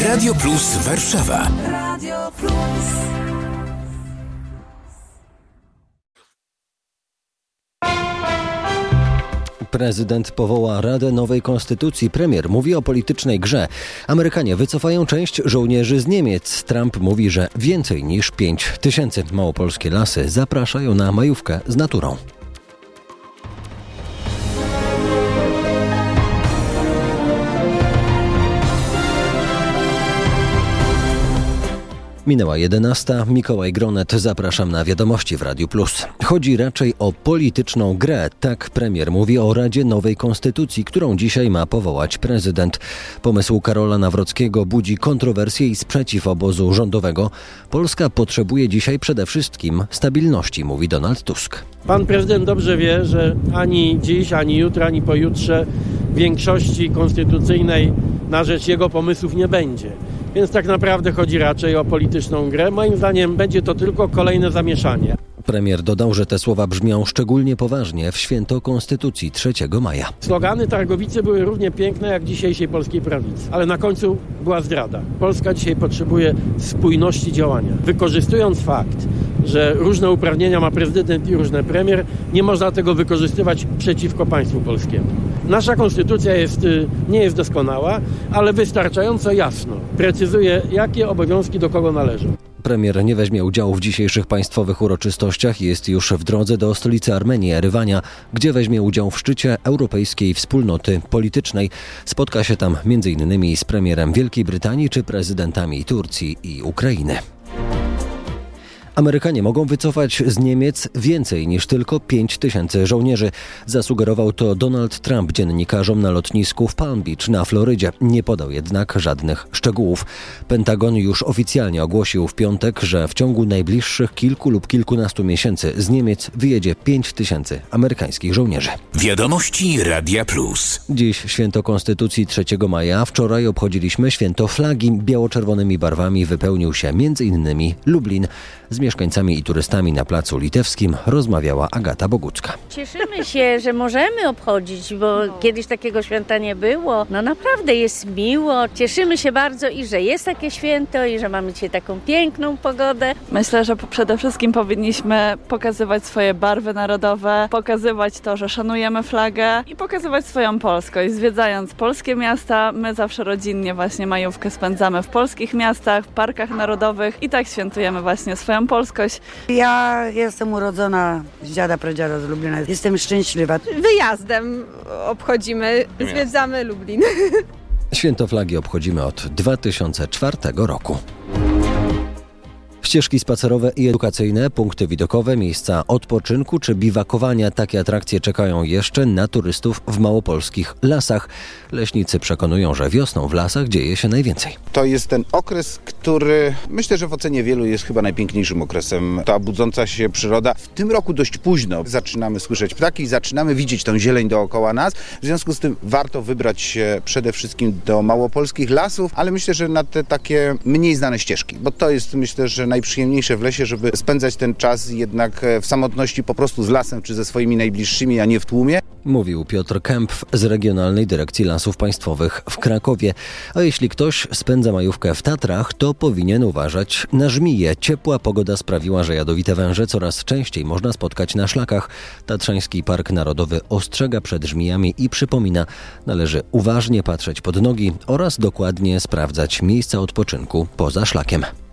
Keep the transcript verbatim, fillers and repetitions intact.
Radio Plus Warszawa. Radio Plus. Prezydent powoła Radę Nowej Konstytucji. Premier mówi o politycznej grze. Amerykanie wycofają część żołnierzy z Niemiec. Trump mówi, że więcej niż pięć tysięcy. Małopolskie lasy zapraszają na majówkę z naturą. Minęła jedenasta. Mikołaj Gronet, zapraszam na wiadomości w Radiu Plus. Chodzi raczej o polityczną grę. Tak premier mówi o Radzie Nowej Konstytucji, którą dzisiaj ma powołać prezydent. Pomysł Karola Nawrockiego budzi kontrowersje i sprzeciw obozu rządowego. Polska potrzebuje dzisiaj przede wszystkim stabilności, mówi Donald Tusk. Pan prezydent dobrze wie, że ani dziś, ani jutro, ani pojutrze większości konstytucyjnej na rzecz jego pomysłów nie będzie. Więc tak naprawdę chodzi raczej o polityczną grę. Moim zdaniem będzie to tylko kolejne zamieszanie. Premier dodał, że te słowa brzmią szczególnie poważnie w święto Konstytucji trzeciego maja. Slogany Targowicy były równie piękne jak dzisiejszej polskiej prawicy. Ale na końcu była zdrada. Polska dzisiaj potrzebuje spójności działania. Wykorzystując fakt, że różne uprawnienia ma prezydent i różne premier, nie można tego wykorzystywać przeciwko państwu polskiemu. Nasza konstytucja jest, nie jest doskonała, ale wystarczająco jasno precyzuje, jakie obowiązki do kogo należą. Premier nie weźmie udziału w dzisiejszych państwowych uroczystościach. Jest już w drodze do stolicy Armenii, Erywania, gdzie weźmie udział w szczycie Europejskiej Wspólnoty Politycznej. Spotka się tam między innymi z premierem Wielkiej Brytanii czy prezydentami Turcji i Ukrainy. Amerykanie mogą wycofać z Niemiec więcej niż tylko pięć tysięcy żołnierzy. Zasugerował to Donald Trump dziennikarzom na lotnisku w Palm Beach na Florydzie. Nie podał jednak żadnych szczegółów. Pentagon już oficjalnie ogłosił w piątek, że w ciągu najbliższych kilku lub kilkunastu miesięcy z Niemiec wyjedzie pięć tysięcy amerykańskich żołnierzy. Wiadomości Radia Plus. Dziś święto Konstytucji trzeciego maja. Wczoraj obchodziliśmy święto flagi. Biało-czerwonymi barwami wypełnił się między innymi Lublin. Z mieszkańcami i turystami na Placu Litewskim rozmawiała Agata Bogucka. Cieszymy się, że możemy obchodzić, bo no. kiedyś takiego święta nie było. No naprawdę jest miło. Cieszymy się bardzo i że jest takie święto i że mamy dzisiaj taką piękną pogodę. Myślę, że przede wszystkim powinniśmy pokazywać swoje barwy narodowe, pokazywać to, że szanujemy flagę i pokazywać swoją polskość. Zwiedzając polskie miasta, my zawsze rodzinnie właśnie majówkę spędzamy w polskich miastach, w parkach narodowych i tak świętujemy właśnie swoją polskość. Ja jestem urodzona z dziada, pradziada z Lublina. Jestem szczęśliwa. Wyjazdem obchodzimy, zwiedzamy Lublin. Święto flagi obchodzimy od dwa tysiące czwartego roku. Ścieżki spacerowe i edukacyjne, punkty widokowe, miejsca odpoczynku czy biwakowania. Takie atrakcje czekają jeszcze na turystów w małopolskich lasach. Leśnicy przekonują, że wiosną w lasach dzieje się najwięcej. To jest ten okres, który myślę, że w ocenie wielu jest chyba najpiękniejszym okresem. Ta budząca się przyroda. W tym roku dość późno zaczynamy słyszeć ptaki, zaczynamy widzieć tą zieleń dookoła nas. W związku z tym warto wybrać się przede wszystkim do małopolskich lasów, ale myślę, że na te takie mniej znane ścieżki, bo to jest myślę, że najprzyjemniejsze w lesie, żeby spędzać ten czas jednak w samotności po prostu z lasem czy ze swoimi najbliższymi, a nie w tłumie. Mówił Piotr Kempf z Regionalnej Dyrekcji Lasów Państwowych w Krakowie. A jeśli ktoś spędza majówkę w Tatrach, to powinien uważać na żmije. Ciepła pogoda sprawiła, że jadowite węże coraz częściej można spotkać na szlakach. Tatrzański Park Narodowy ostrzega przed żmijami i przypomina, należy uważnie patrzeć pod nogi oraz dokładnie sprawdzać miejsca odpoczynku poza szlakiem.